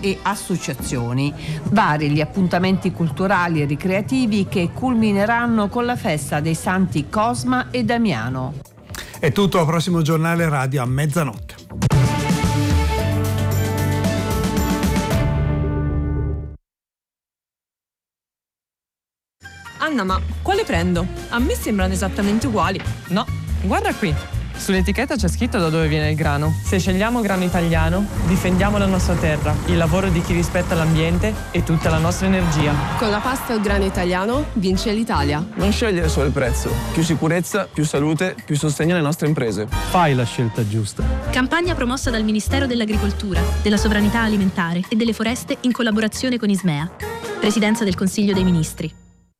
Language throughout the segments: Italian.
e associazioni. Vari gli appuntamenti culturali e ricreativi che culmineranno con la festa dei santi Cosma e Damiano. È tutto, al prossimo giornale radio a mezzanotte. Anna, ma quale prendo? A me sembrano esattamente uguali. No, guarda qui. Sull'etichetta c'è scritto da dove viene il grano. Se scegliamo grano italiano, difendiamo la nostra terra, il lavoro di chi rispetta l'ambiente e tutta la nostra energia. Con la pasta o il grano italiano vince l'Italia. Non scegliere solo il prezzo. Più sicurezza, più salute, più sostegno alle nostre imprese. Fai la scelta giusta. Campagna promossa dal Ministero dell'Agricoltura, della Sovranità Alimentare e delle Foreste in collaborazione con Ismea. Presidenza del Consiglio dei Ministri.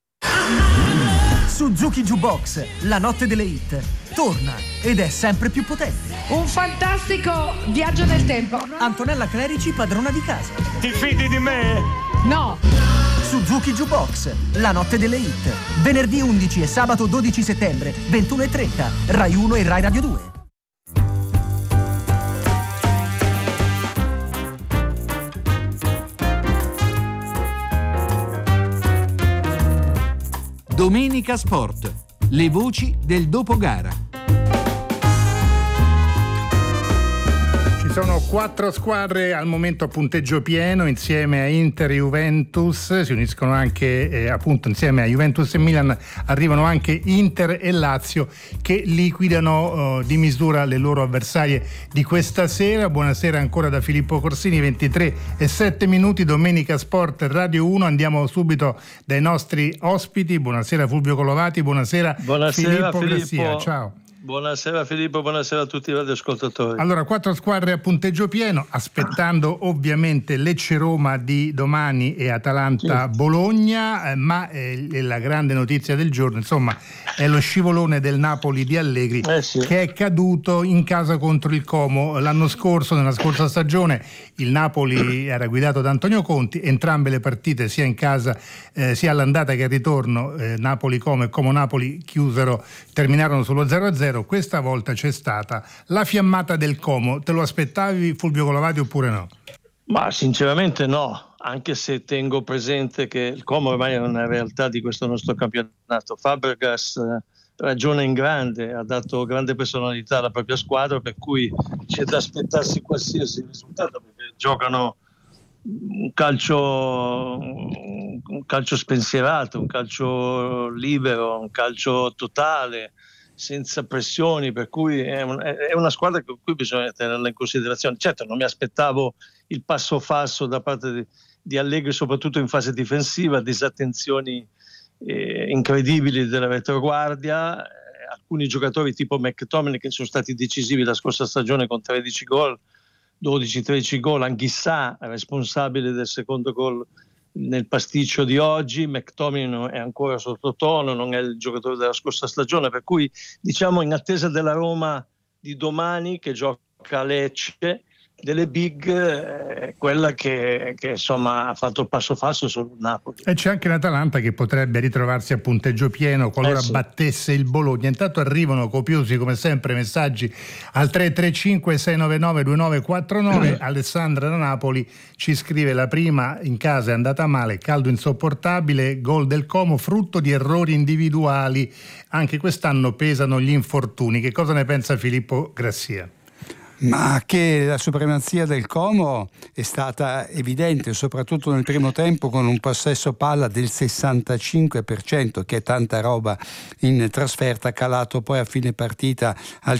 Suzuki Jukebox, la notte delle hit, torna ed è sempre più potente. Un fantastico viaggio nel tempo. Antonella Clerici, padrona di casa. Ti fidi di me? No. Suzuki Jukebox, la notte delle hit, venerdì 11 e sabato 12 settembre, 21:30, Rai 1 e Rai Radio 2. Domenica Sport, le voci del dopogara. Ci sono 4 squadre al momento a punteggio pieno insieme a Inter e Juventus, si uniscono anche appunto insieme a Juventus e Milan arrivano anche Inter e Lazio che liquidano di misura le loro avversarie di questa sera. Buonasera ancora da Filippo Corsini, 23:07, Domenica Sport Radio 1. Andiamo subito dai nostri ospiti. Buonasera Fulvio Colovati, buonasera Filippo Grassia. Ciao. Buonasera Filippo, buonasera a tutti i radioascoltatori. Allora, 4 squadre a punteggio pieno, aspettando ovviamente Lecce-Roma di domani e Atalanta-Bologna, ma la grande notizia del giorno, insomma, è lo scivolone del Napoli di Allegri che è caduto in casa contro il Como. L'anno scorso, nella scorsa stagione, il Napoli era guidato da Antonio Conti, entrambe le partite sia in casa sia all'andata che al ritorno, Napoli-Como e Como-Napoli terminarono sullo 0-0. Questa volta c'è stata la fiammata del Como. Te lo aspettavi, Fulvio Colovati, oppure no? Ma sinceramente no, anche se tengo presente che il Como ormai è una realtà di questo nostro campionato. Fabregas ragiona in grande, ha dato grande personalità alla propria squadra, per cui c'è da aspettarsi qualsiasi risultato, perché giocano un calcio spensierato, un calcio libero, un calcio totale, senza pressioni, per cui è una squadra con cui bisogna tenerla in considerazione. Certo, non mi aspettavo il passo falso da parte di Allegri, soprattutto in fase difensiva, disattenzioni incredibili della retroguardia, alcuni giocatori tipo McTominay che sono stati decisivi la scorsa stagione con 13 gol, 12-13 gol, Anghissà responsabile del secondo gol nel pasticcio di oggi. McTominay è ancora sottotono, non è il giocatore della scorsa stagione, per cui diciamo in attesa della Roma di domani che gioca a Lecce, delle big, quella che insomma ha fatto il passo falso sul Napoli. E c'è anche l'Atalanta che potrebbe ritrovarsi a punteggio pieno qualora battesse il Bologna. Intanto arrivano copiosi come sempre messaggi al 335 699 2949. Alessandra da Napoli ci scrive: la prima in casa è andata male, caldo insopportabile, gol del Como frutto di errori individuali, anche quest'anno pesano gli infortuni. Che cosa ne pensa Filippo Grassia? Ma che la supremazia del Como è stata evidente, soprattutto nel primo tempo, con un possesso palla del 65%, che è tanta roba in trasferta, calato poi a fine partita al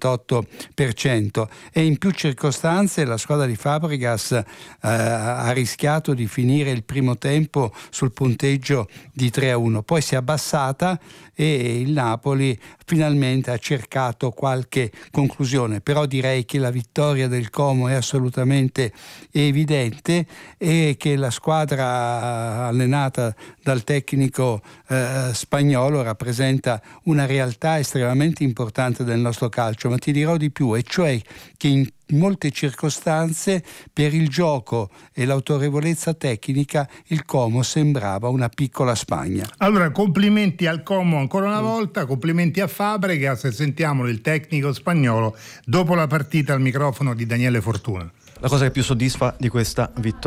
58%. E in più circostanze la squadra di Fabregas ha rischiato di finire il primo tempo sul punteggio di 3-1. Poi si è abbassata e il Napoli finalmente ha cercato qualche conclusione, però direi che la vittoria del Como è assolutamente evidente e che la squadra allenata dal tecnico spagnolo rappresenta una realtà estremamente importante del nostro calcio. Ma ti dirò di più, e cioè che in molte circostanze, per il gioco e l'autorevolezza tecnica, il Como sembrava una piccola Spagna. Allora, complimenti al Como ancora una volta, complimenti a Fabregas, e sentiamo il tecnico spagnolo dopo la partita al microfono di Daniele Fortuna. La cosa che più soddisfa di questa vittoria